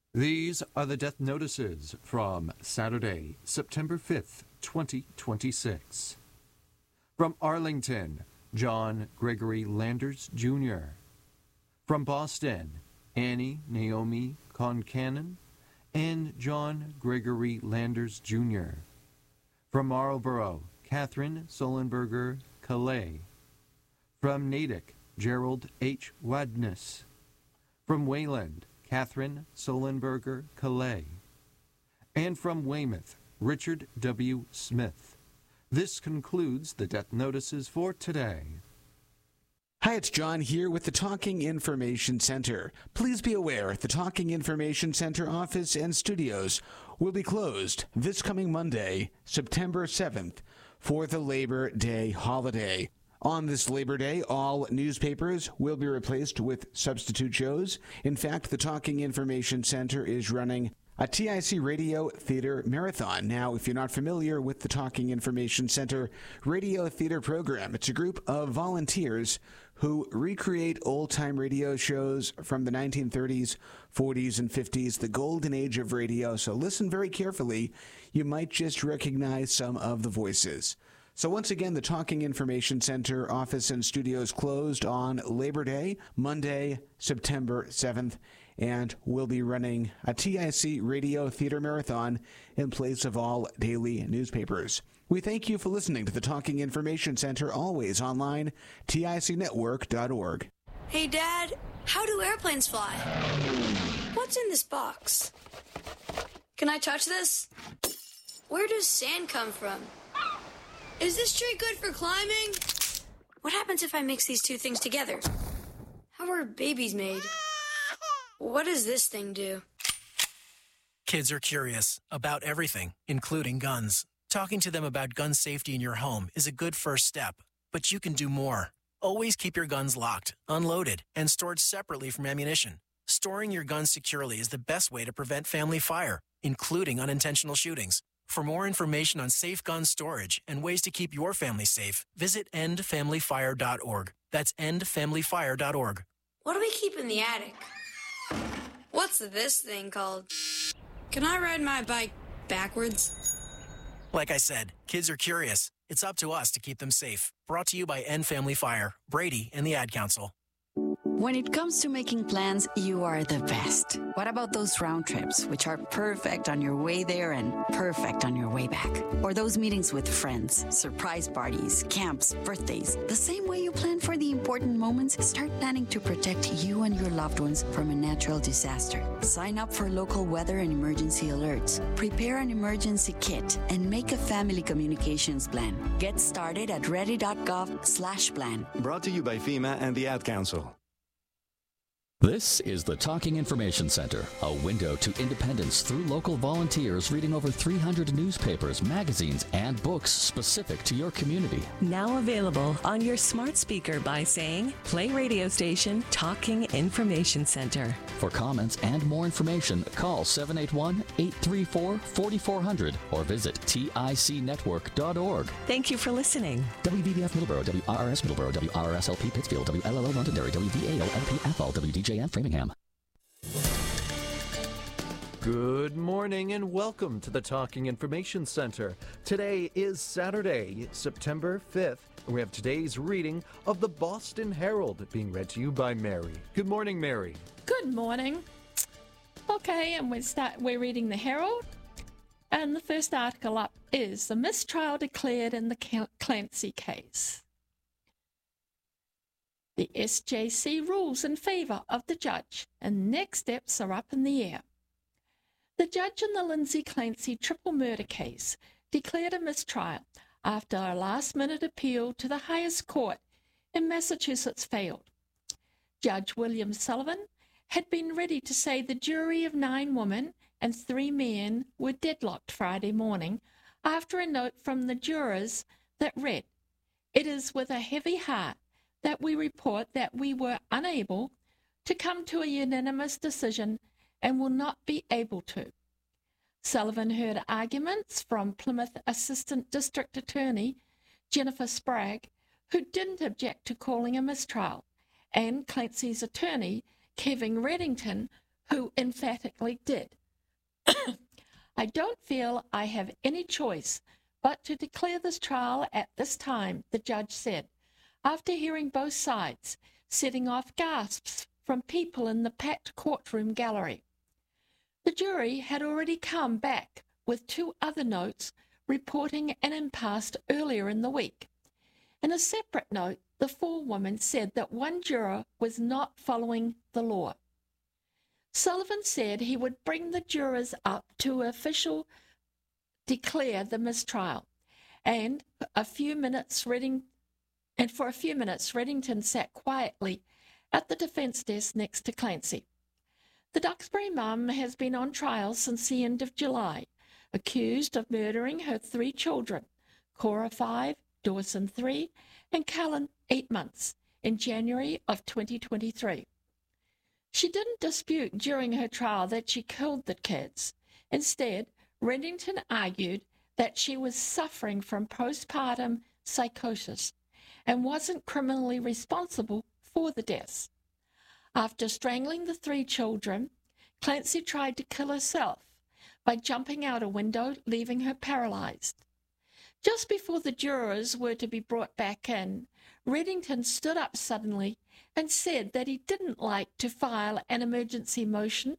These are the death notices from Saturday, September 5th, 2026. From Arlington, John Gregory Landers, Jr. From Boston, Annie Naomi Concannon and John Gregory Landers, Jr. From Marlborough, Catherine Solenberger Calais. From Natick, Gerald H. Wadness. From Wayland, Catherine Solenberger Calais. And from Weymouth, Richard W. Smith. This concludes the death notices for today. Hi, it's John here with the Talking Information Center. Please be aware the Talking Information Center office and studios will be closed this coming Monday, September 7th, for the Labor Day holiday. On this Labor Day, all newspapers will be replaced with substitute shows. In fact, the Talking Information Center is running a TIC Radio Theater Marathon. Now, if you're not familiar with the Talking Information Center Radio Theater program, it's a group of volunteers who recreate old-time radio shows from the 1930s, 40s, and 50s, the golden age of radio. So listen very carefully. You might just recognize some of the voices. So once again, the Talking Information Center office and studios closed on Labor Day, Monday, September 7th, and we'll be running a TIC Radio Theater Marathon in place of all daily newspapers. We thank you for listening to the Talking Information Center, always online, ticnetwork.org. Hey, Dad, how do airplanes fly? What's in this box? Can I touch this? Where does sand come from? Is this tree good for climbing? What happens if I mix these two things together? How are babies made? What does this thing do? Kids are curious about everything, including guns. Talking to them about gun safety in your home is a good first step, but you can do more. Always keep your guns locked, unloaded, and stored separately from ammunition. Storing your guns securely is the best way to prevent family fire, including unintentional shootings. For more information on safe gun storage and ways to keep your family safe, visit endfamilyfire.org. That's endfamilyfire.org. What do we keep in the attic? What's this thing called? Can I ride my bike backwards? Like I said, kids are curious. It's up to us to keep them safe. Brought to you by End Family Fire, Brady, and the Ad Council. When it comes to making plans, you are the best. What about those round trips, which are perfect on your way there and perfect on your way back? Or those meetings with friends, surprise parties, camps, birthdays? The same way you plan for the important moments, start planning to protect you and your loved ones from a natural disaster. Sign up for local weather and emergency alerts. Prepare an emergency kit and make a family communications plan. Get started at ready.gov/plan. Brought to you by FEMA and the Ad Council. This is the Talking Information Center, a window to independence through local volunteers reading over 300 newspapers, magazines, and books specific to your community. Now available on your smart speaker by saying, play radio station Talking Information Center. For comments and more information, call 781-834-4400 or visit ticnetwork.org. Thank you for listening. WVBF Middleborough, WRRS Middleborough, WRSLP Pittsfield, WLLO Londonderry, WVAO-LP-FL, WDJN Framingham. Good morning and welcome to the Talking Information Center. Today is Saturday, September 5th, and we have today's reading of the Boston Herald being read to you by Mary. Good morning, Mary. Good morning. Okay, and we're reading the Herald, and the first article up is the mistrial declared in the Clancy case. The SJC rules in favour of the judge, and next steps are up in the air. The judge in the Lindsay Clancy triple murder case declared a mistrial after a last-minute appeal to the highest court in Massachusetts failed. Judge William Sullivan had been ready to say the jury of 9 women and 3 men were deadlocked Friday morning after a note from the jurors that read, "It is with a heavy heart that we report that we were unable to come to a unanimous decision and will not be able to." Sullivan heard arguments from Plymouth Assistant District Attorney Jennifer Sprague, who didn't object to calling a mistrial, and Clancy's attorney Kevin Reddington, who emphatically did. I don't feel I have any choice but to declare this trial at this time, the judge said, after hearing both sides, setting off gasps from people in the packed courtroom gallery. The jury had already come back with 2 other notes reporting an impasse earlier in the week. In a separate note, the forewoman said that one juror was not following the law. Sullivan said he would bring the jurors up to official declare the mistrial, and for a few minutes, Reddington sat quietly at the defence desk next to Clancy. The Duxbury mum has been on trial since the end of July, accused of murdering her 3 children, Cora 5, Dawson 3, and Callan 8 months, in January of 2023. She didn't dispute during her trial that she killed the kids. Instead, Reddington argued that she was suffering from postpartum psychosis and wasn't criminally responsible for the deaths. After strangling the 3 children, Clancy tried to kill herself by jumping out a window, leaving her paralyzed. Just before the jurors were to be brought back in, Reddington stood up suddenly and said that he didn't like to file an emergency motion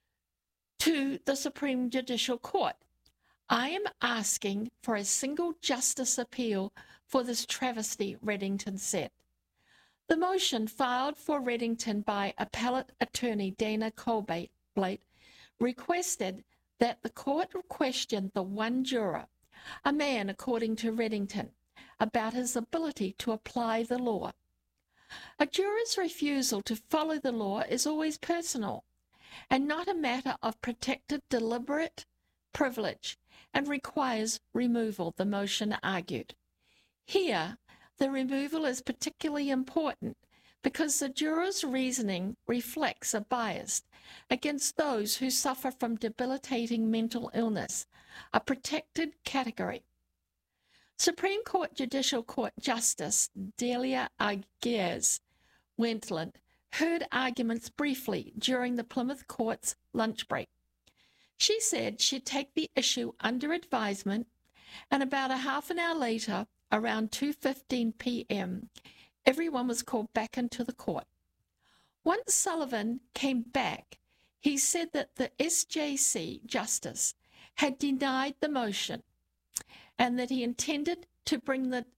to the Supreme Judicial Court. I am asking for a single justice appeal for this travesty, Reddington said. The motion filed for Reddington by appellate attorney Dana Colblate requested that the court question the one juror, a man according to Reddington, about his ability to apply the law. A juror's refusal to follow the law is always personal and not a matter of protected deliberate privilege and requires removal, the motion argued. Here, the removal is particularly important because the juror's reasoning reflects a bias against those who suffer from debilitating mental illness, a protected category. Supreme Court Judicial Court Justice Delia Arguez Wentland heard arguments briefly during the Plymouth Court's lunch break. She said she'd take the issue under advisement, and about a half an hour later, around 2:15 p.m., everyone was called back into the court. Once Sullivan came back, he said that the SJC justice had denied the motion and that he intended to bring the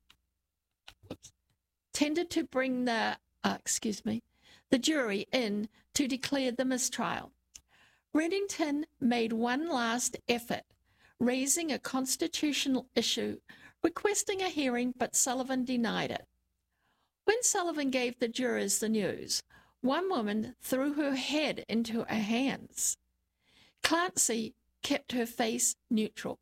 jury in to declare the mistrial. Reddington made one last effort, raising a constitutional issue, requesting a hearing, but Sullivan denied it. When Sullivan gave the jurors the news, one woman threw her head into her hands. Clancy kept her face neutral.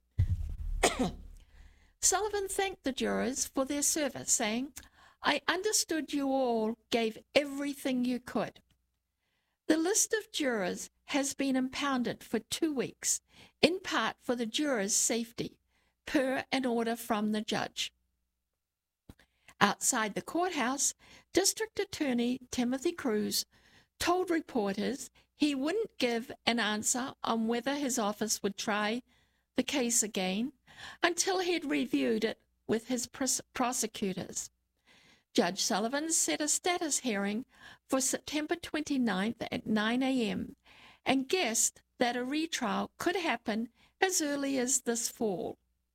Sullivan thanked the jurors for their service, saying, "I understood you all gave everything you could." The list of jurors has been impounded for 2 weeks, in part for the jurors' safety, per an order from the judge. Outside the courthouse, District Attorney Timothy Cruz told reporters he wouldn't give an answer on whether his office would try the case again until he had reviewed it with his prosecutors. Judge Sullivan set a status hearing for September 29th at 9 a.m. and guessed that a retrial could happen as early as this fall.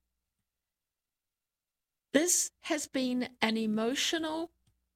This has been an emotional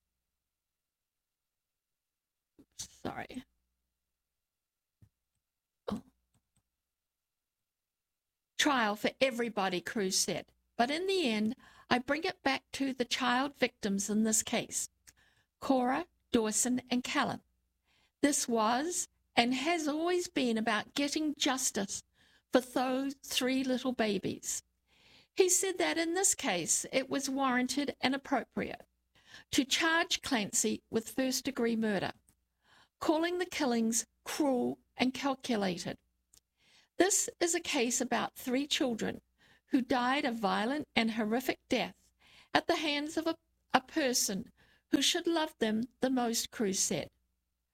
trial for everybody, Cruz said. But in the end, I bring it back to the child victims in this case, Cora, Dawson, and Callan. This was and has always been about getting justice for those 3 little babies. He said that in this case, it was warranted and appropriate to charge Clancy with first-degree murder, calling the killings cruel and calculated. This is a case about 3 children who died a violent and horrific death at the hands of a person who should love them the most, Cruz said.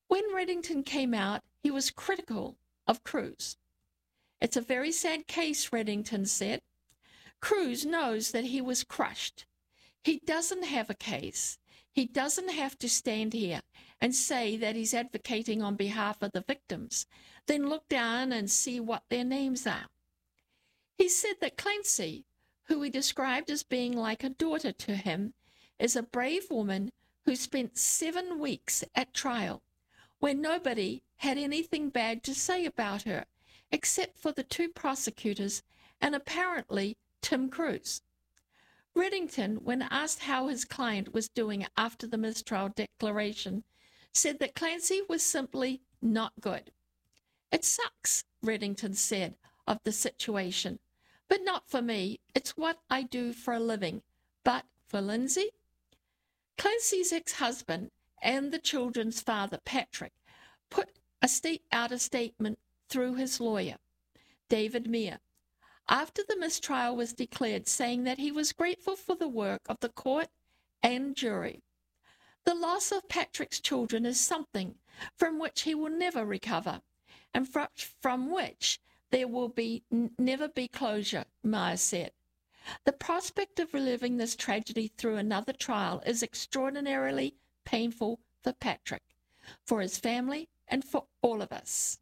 When Reddington came out, he was critical of Cruz. "It's a very sad case," Reddington said. "Cruz knows that he was crushed. He doesn't have a case. He doesn't have to stand here and say that he's advocating on behalf of the victims, then look down and see what their names are." He said that Clancy, who he described as being like a daughter to him, is a brave woman who spent 7 weeks at trial, where nobody had anything bad to say about her, except for the 2 prosecutors and apparently Tim Cruz. Reddington, when asked how his client was doing after the mistrial declaration, said that Clancy was simply not good. "It sucks," Reddington said of the situation, "but not for me. It's what I do for a living. But for Lindsay?" Clancy's ex-husband and the children's father, Patrick, put out a statement through his lawyer, David Meir, after the mistrial was declared, saying that he was grateful for the work of the court and jury. "The loss of Patrick's children is something from which he will never recover, and from which there will never be closure," Meir said. "The prospect of reliving this tragedy through another trial is extraordinarily painful for Patrick, for his family, and for all of us."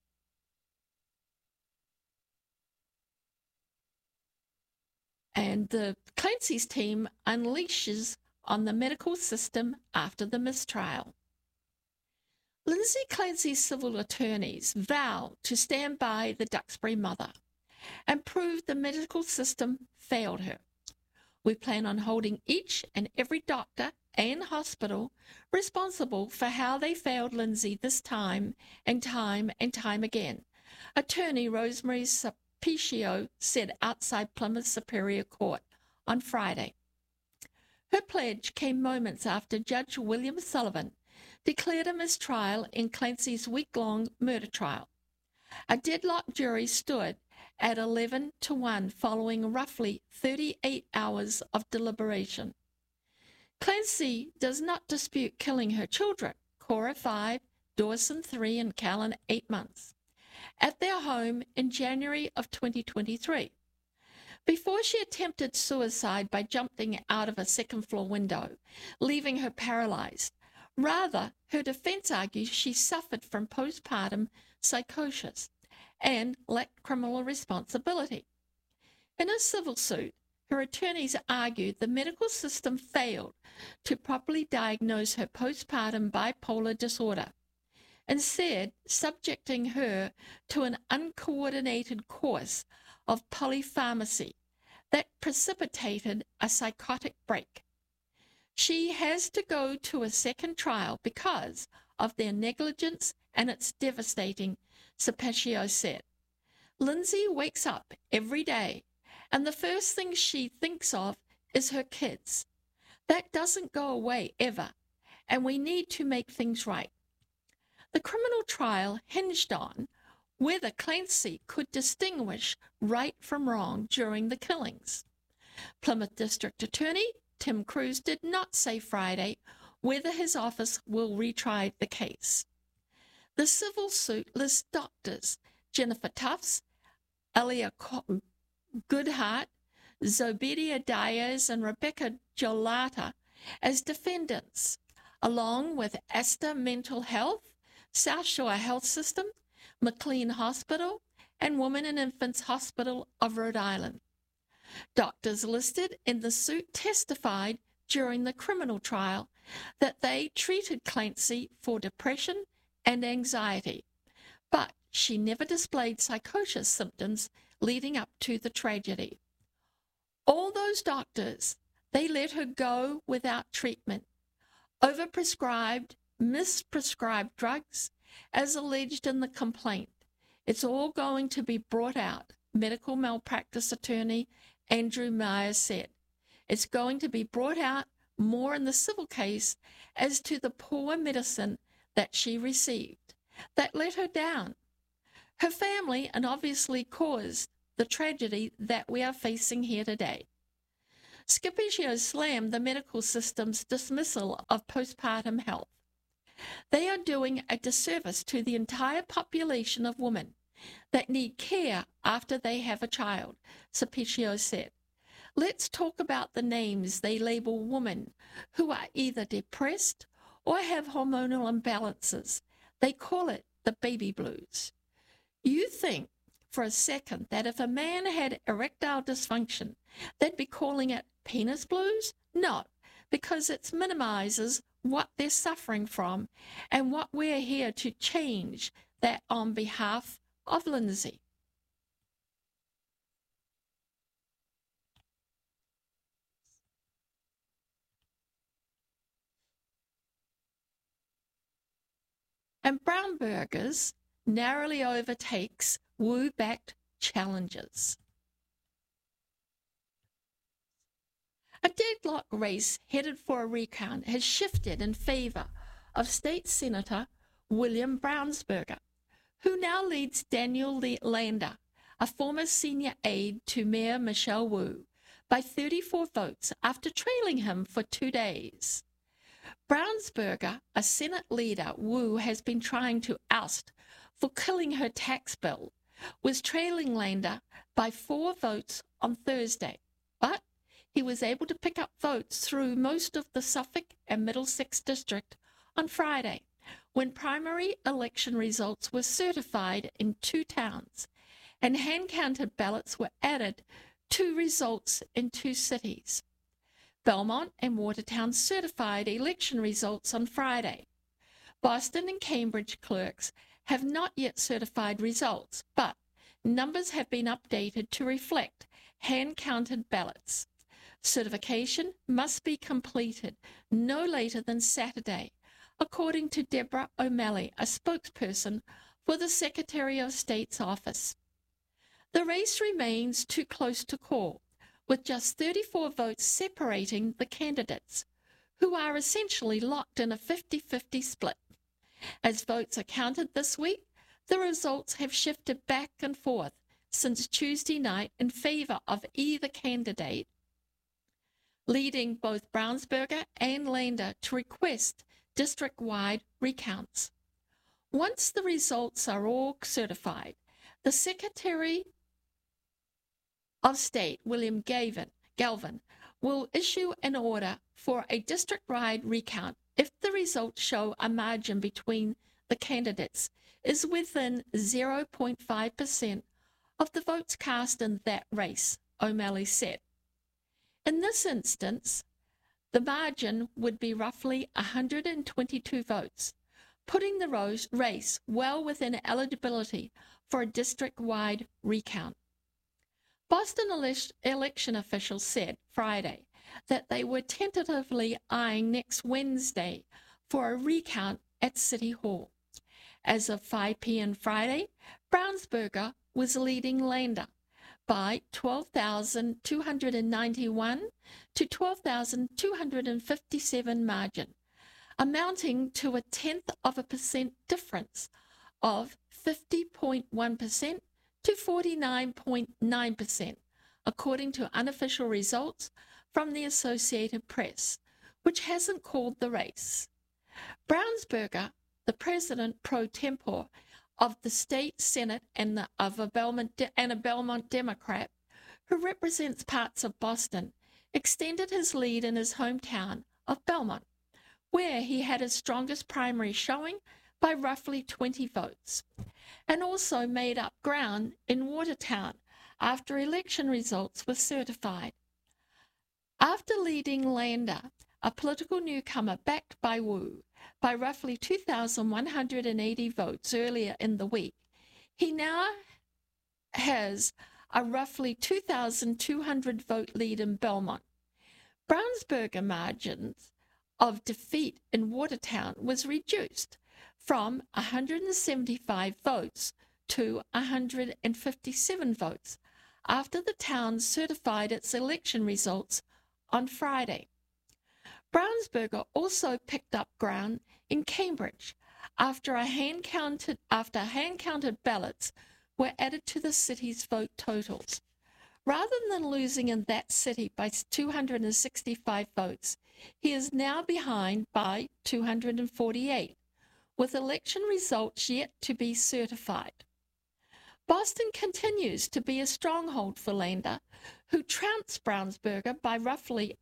And the Clancy's team unleashes on the medical system after the mistrial. Lindsay Clancy's civil attorneys vow to stand by the Duxbury mother and prove the medical system failed her. "We plan on holding each and every doctor and hospital responsible for how they failed Lindsay this time and time and time again," attorney Rosemary Sapiccio said outside Plymouth Superior Court on Friday. Her pledge came moments after Judge William Sullivan declared a mistrial in Clancy's week-long murder trial. A deadlocked jury stood at 11-1 following roughly 38 hours of deliberation. Clancy does not dispute killing her children, Cora 5, Dawson 3, and Callan 8 months, at their home in January of 2023. Before she attempted suicide by jumping out of a second-floor window, leaving her paralyzed. Rather, her defense argues she suffered from postpartum psychosis and lacked criminal responsibility. In a civil suit, her attorneys argued the medical system failed to properly diagnose her postpartum bipolar disorder, instead subjecting her to an uncoordinated course of polypharmacy that precipitated a psychotic break. She has to go to a second trial because of their negligence, and it's devastating, Sapiccio said. Lindsay wakes up every day, and the first thing she thinks of is her kids. That doesn't go away ever, and we need to make things right. The criminal trial hinged on whether Clancy could distinguish right from wrong during the killings. Plymouth District Attorney Tim Cruz did not say Friday whether his office will retry the case. The civil suit lists doctors Jennifer Tufts, Elia Goodhart, Zobedia Diaz, and Rebecca Jolata as defendants, along with Astor Mental Health, South Shore Health System, McLean Hospital, and Women and Infants Hospital of Rhode Island. Doctors listed in the suit testified during the criminal trial that they treated Clancy for depression and anxiety, but she never displayed psychosis symptoms leading up to the tragedy. All those doctors, they let her go without treatment, overprescribed, misprescribed drugs, as alleged in the complaint. It's all going to be brought out, medical malpractice attorney Andrew Meir said. It's going to be brought out more in the civil case as to the poor medicine that she received that let her down. Her family, and obviously caused the tragedy that we are facing here today. Sapiccio slammed the medical system's dismissal of postpartum health. They are doing a disservice to the entire population of women that need care after they have a child, Cepiccio said. Let's talk about the names they label women who are either depressed or have hormonal imbalances. They call it the baby blues. You think for a second that if a man had erectile dysfunction, they'd be calling it penis blues? No, because it minimizes what they're suffering from, and what we're here to change that on behalf of Lindsay. And Brownburgers narrowly overtakes Wu-backed challengers. A deadlock race headed for a recount has shifted in favor of State Senator William Brownsburger, who now leads Daniel Lander, a former senior aide to Mayor Michelle Wu, by 34 votes after trailing him for 2 days. Brownsburger, a Senate leader Wu has been trying to oust for killing her tax bill, was trailing Lander by 4 votes on Thursday, but he was able to pick up votes through most of the Suffolk and Middlesex district on Friday, when primary election results were certified in 2 towns, and hand-counted ballots were added to results in 2 cities. Belmont and Watertown certified election results on Friday. Boston and Cambridge clerks have not yet certified results, but numbers have been updated to reflect hand-counted ballots. Certification must be completed no later than Saturday, according to Deborah O'Malley, a spokesperson for the Secretary of State's office. The race remains too close to call, with just 34 votes separating the candidates, who are essentially locked in a 50-50 split. As votes are counted this week, the results have shifted back and forth since Tuesday night in favor of either candidate, leading both Brownsburger and Lander to request district-wide recounts. Once the results are all certified, the Secretary of State, William Galvin, will issue an order for a district-wide recount if the results show a margin between the candidates is within 0.5% of the votes cast in that race, O'Malley said. In this instance, the margin would be roughly 122 votes, putting the race well within eligibility for a district-wide recount. Boston election officials said Friday that they were tentatively eyeing next Wednesday for a recount at City Hall. As of 5 p.m. Friday, Brownsburger was leading Lander by 12,291 to 12,257 margin, amounting to a 0.1% difference of 50.1% to 49.9%, according to unofficial results from the Associated Press, which hasn't called the race. Brownsburger, the president pro tempore of the state Senate and a Belmont Democrat who represents parts of Boston, extended his lead in his hometown of Belmont, where he had his strongest primary showing by roughly 20 votes, and also made up ground in Watertown after election results were certified. After leading Lander, a political newcomer backed by Wu, by roughly 2,180 votes earlier in the week, he now has a roughly 2,200 vote lead in Belmont. Brownsburger margins of defeat in Watertown was reduced from 175 votes to 157 votes after the town certified its election results on Friday. Brownsburger also picked up ground in Cambridge after hand-counted ballots were added to the city's vote totals. Rather than losing in that city by 265 votes, he is now behind by 248, with election results yet to be certified. Boston continues to be a stronghold for Lander, who trounced Brownsburger by roughly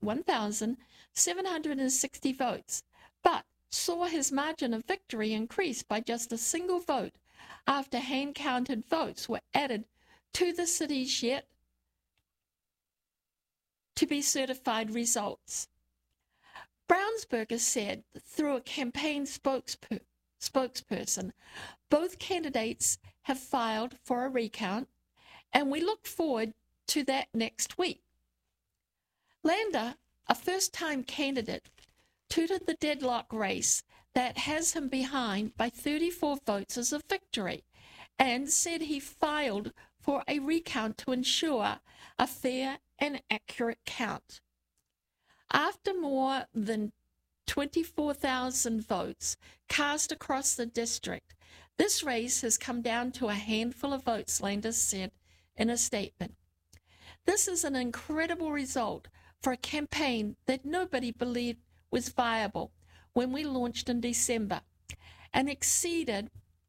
1,760 votes, but saw his margin of victory increase by just a single vote after hand-counted votes were added to the city's yet to be certified results. Brownsburger said through a campaign spokesperson, both candidates have filed for a recount, and we look forward to that next week. Lander, a first-time candidate, tooted the deadlock race that has him behind by 34 votes as a victory, and said he filed for a recount to ensure a fair and accurate count. After more than 24,000 votes cast across the district, this race has come down to a handful of votes, Landers said in a statement. This is an incredible result for a campaign that nobody believed was viable when we launched in December, and exceeded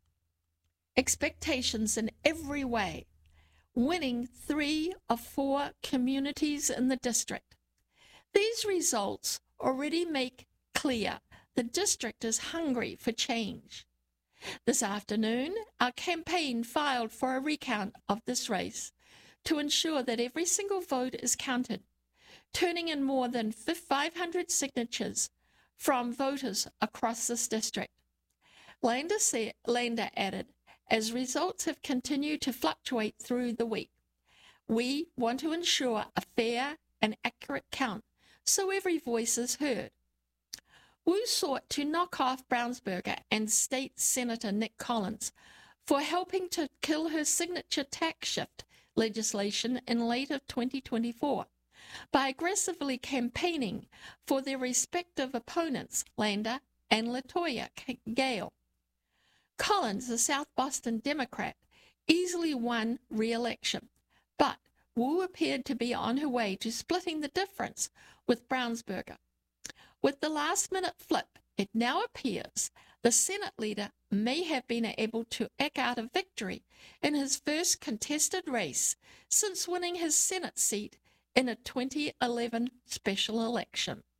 expectations in every way, winning 3 of 4 communities in the district. These results already make clear the district is hungry for change. This afternoon, our campaign filed for a recount of this race to ensure that every single vote is counted, turning in more than 500 from voters across this district. Lander added, as results have continued to fluctuate through the week, we want to ensure a fair and accurate count so every voice is heard. Wu sought to knock off Brownsburger and State Senator Nick Collins for helping to kill her signature tax shift legislation in late of 2024 by aggressively campaigning for their respective opponents, Lander and LaToya Gale. Collins, a South Boston Democrat, easily won re-election, but Wu appeared to be on her way to splitting the difference with Brownsburger. With the last-minute flip, it now appears the Senate leader may have been able to eke out a victory in his first contested race since winning his Senate seat in a 2011 special election.